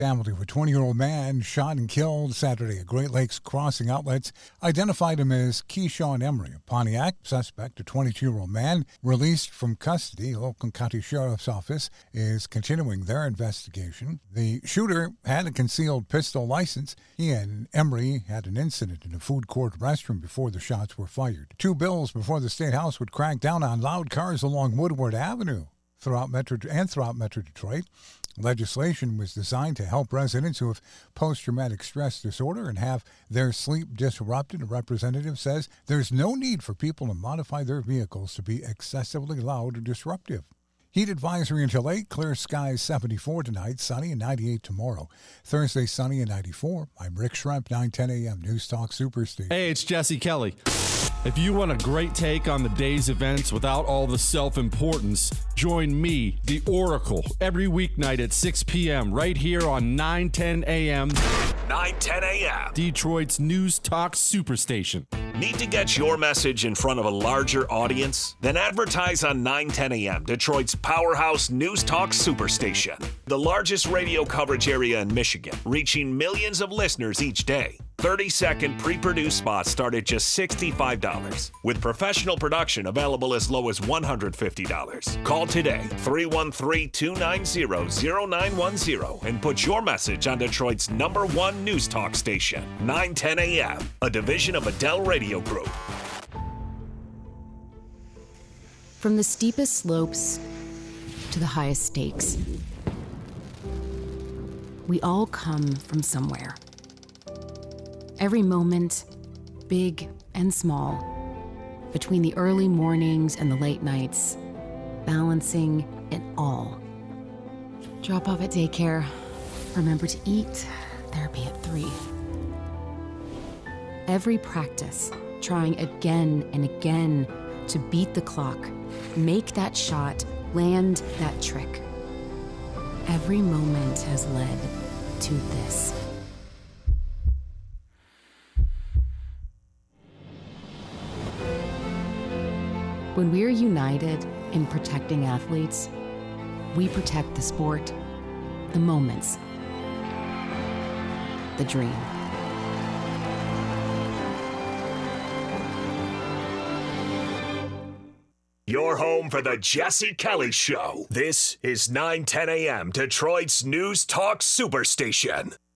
Family of a 20-year-old man shot and killed Saturday at Great Lakes Crossing Outlets identified him as Keyshawn Emery, a Pontiac suspect. A 22-year-old man released from custody. Local County Sheriff's Office is continuing their investigation. The shooter had a concealed pistol license. He and Emery had an incident in a food court restroom before the shots were fired. 2 bills before the State House would crack down on loud cars along Woodward Avenue throughout Metro Detroit. Legislation was designed to help residents who have post-traumatic stress disorder and have their sleep disrupted. A representative says there's no need for people to modify their vehicles to be excessively loud or disruptive. Heat advisory until 8, clear skies 74 tonight, sunny and 98 tomorrow. Thursday, sunny and 94. I'm Rick Schremp, 9:10 a.m. News Talk Superstation. Hey, it's Jesse Kelly. If you want a great take on the day's events without all the self-importance, join me, the Oracle, every weeknight at 6 p.m. right here on 9:10 a.m. 9:10 a.m. Detroit's News Talk Superstation. Need to get your message in front of a larger audience? Then advertise on 9:10 a.m., Detroit's powerhouse News Talk Superstation. The largest radio coverage area in Michigan, reaching millions of listeners each day. 30-second pre-produced spots start at just $65, with professional production available as low as $150. Call today, 313-290-0910, and put your message on Detroit's #1 news talk station, 9:10 a.m., a division of Adele Radio Group. From the steepest slopes to the highest stakes, we all come from somewhere. Every moment, big and small, between the early mornings and the late nights, balancing it all. Drop off at daycare, remember to eat, therapy at 3. Every practice, trying again and again to beat the clock, make that shot, land that trick. Every moment has led to this. When we're united in protecting athletes, we protect the sport, the moments, the dream. Your home for the Jesse Kelly Show. This is 9:10 a.m. Detroit's News Talk Superstation.